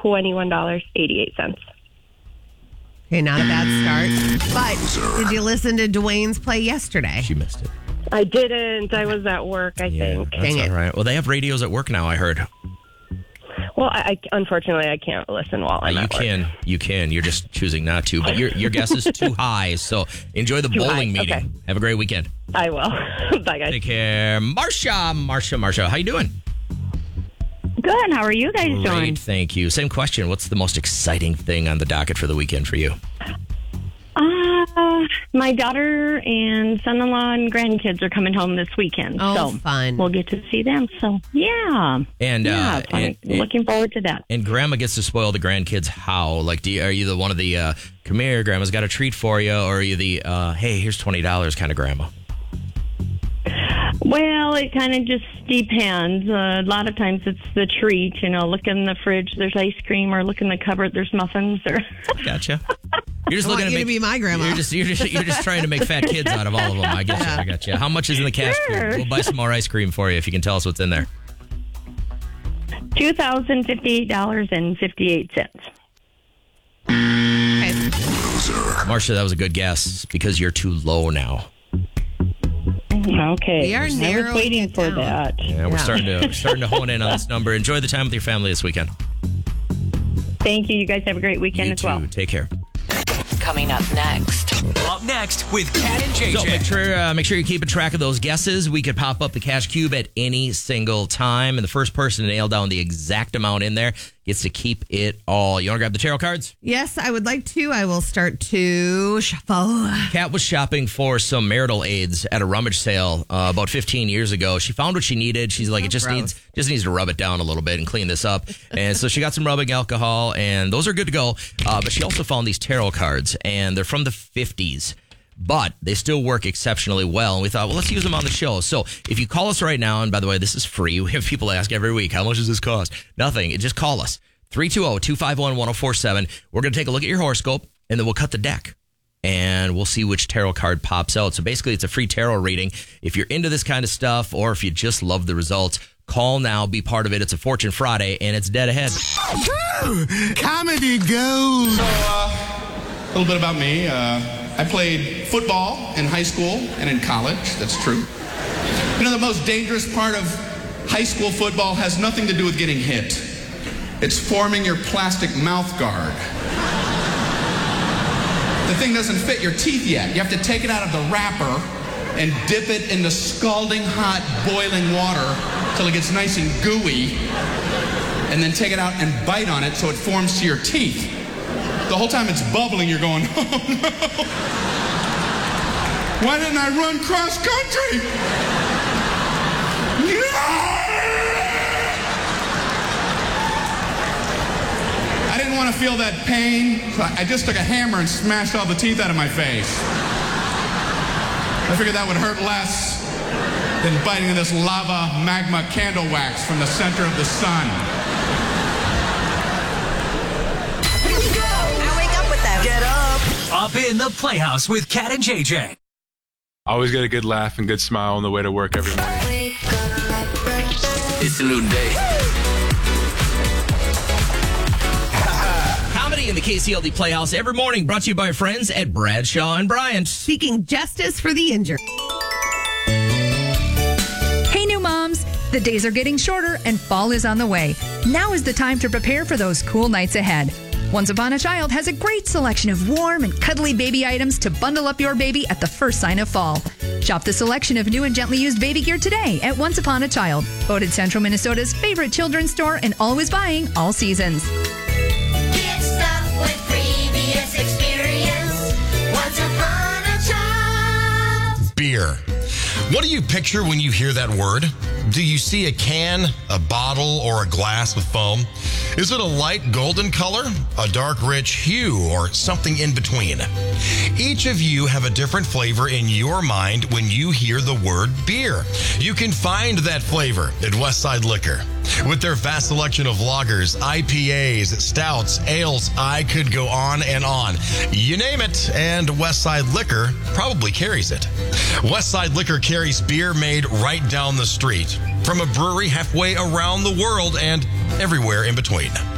$21.88. Okay, not a bad start. But did you listen to Dwayne's play yesterday? She missed it. I didn't. I was at work, I think. That's all right. Well, they have radios at work now, I heard. Well, unfortunately, I can't listen while I'm at work. You can. You're just choosing not to. But your guess is too high. So enjoy the bowling meeting. Okay. Have a great weekend. I will. Bye, guys. Take care. Marsha. How you doing? Good. How are you guys doing? Great, thank you. Same question. What's the most exciting thing on the docket for the weekend for you? My daughter and son-in-law and grandkids are coming home this weekend. Oh, so fun. We'll get to see them. So, yeah. And looking forward to that. And Grandma gets to spoil the grandkids how? Like, are you the one of the, come here, Grandma's got a treat for you, or are you the, hey, here's $20 kind of grandma? Well, it kind of just depends. A lot of times it's the treat. Look in the fridge, there's ice cream, or look in the cupboard, there's muffins. Or Gotcha. You're just I want looking you to be my grandma. You're just trying to make fat kids out of all of them. I got you. How much is in the cash cube? We'll buy some more ice cream for you if you can tell us what's in there. $2,058.58. Okay. Marsha, that was a good guess because you're too low now. Okay. We are I was narrowing waiting it for down. that. Yeah, we're starting to hone in on this number. Enjoy the time with your family this weekend. Thank you. You guys have a great weekend You as well. too. Take care. Coming up next. Up next with Kat and JJ. So make sure you're keeping track of those guesses. We could pop up the cash cube at any single time, and the first person to nail down the exact amount in there gets to keep it all. You want to grab the tarot cards? Yes, I would like to. I will start to shuffle. Kat was shopping for some marital aids at a rummage sale about 15 years ago. She found what she needed. She's like, it just needs to rub it down a little bit and clean this up. And so she got some rubbing alcohol, and those are good to go. But she also found these tarot cards, and they're from the 50s. But they still work exceptionally well. And we thought, well, let's use them on the show. So if you call us right now, and by the way, this is free. We have people ask every week, how much does this cost? Nothing. Just call us. 320-251-1047. We're going to take a look at your horoscope, and then we'll cut the deck. And we'll see which tarot card pops out. So basically, it's a free tarot reading. If you're into this kind of stuff, or if you just love the results, call now, be part of it. It's a Fortune Friday, and it's dead ahead. Comedy gold. So, a little bit about me. I played football in high school and in college. That's true. The most dangerous part of high school football has nothing to do with getting hit. It's forming your plastic mouth guard. The thing doesn't fit your teeth yet. You have to take it out of the wrapper and dip it into scalding hot boiling water till it gets nice and gooey, and then take it out and bite on it so it forms to your teeth. The whole time it's bubbling, you're going, oh no! Why didn't I run cross country? I didn't want to feel that pain, so I just took a hammer and smashed all the teeth out of my face. I figured that would hurt less than biting this lava magma candle wax from the center of the sun. Get up. Up in the Playhouse with Kat and JJ. Always get a good laugh and good smile on the way to work every morning. It's a new day. Comedy in the KCLD Playhouse every morning, brought to you by our friends at Bradshaw and Bryant. Seeking justice for the injured. Hey, new moms. The days are getting shorter and fall is on the way. Now is the time to prepare for those cool nights ahead. Once Upon a Child has a great selection of warm and cuddly baby items to bundle up your baby at the first sign of fall. Shop the selection of new and gently used baby gear today at Once Upon a Child, voted Central Minnesota's favorite children's store and always buying all seasons. Get stuff with previous experience. Once Upon a Child. Beer. What do you picture when you hear that word? Do you see a can, a bottle, or a glass with foam? Is it a light golden color, a dark rich hue, or something in between? Each of you have a different flavor in your mind when you hear the word beer. You can find that flavor at Westside Liquor. With their vast selection of lagers, IPAs, stouts, ales, I could go on and on. You name it, and Westside Liquor probably carries it. Westside Liquor carries beer made right down the street from a brewery halfway around the world and everywhere in between.